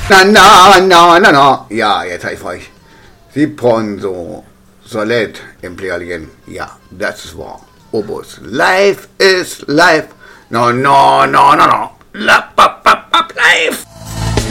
Na. Ja, jetzt habe ich für euch. Sie brauchen so Solid im Plärchen. Ja, das ist wahr. Obus. Life is life. No. Life.